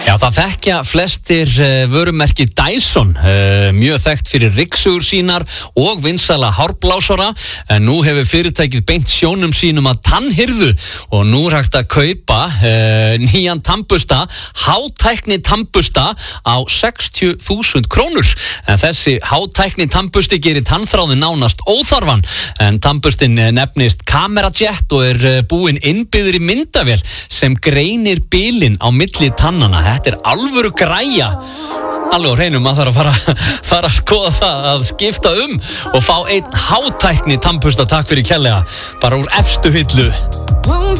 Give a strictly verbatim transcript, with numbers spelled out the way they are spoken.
Já, það þekkja flestir uh, vörumerki Dyson, uh, mjög þekkt fyrir ryksugur sínar og vinsæla hárblásara, en nú hefur fyrirtækið beint sjónum sínum að tannhirðu og nú er hægt að kaupa uh, nýjan tannbursta, hátækni tannbursta á sextíu þúsund krónur. En þessi hátækni tannbursti gerir tannþráðin nánast óþarfan, en tannburstin nefnist Camera Jet og er uh, búinn innbyggður í myndavél sem greinir bilin á milli tannana. Þetta er alvöru græja. Alveg á hreinu, maður þarf að fara, fara að skoða það að skipta um og fá einn hátækni tannbursta, takk fyrir kærlega, bara úr efstu hillu.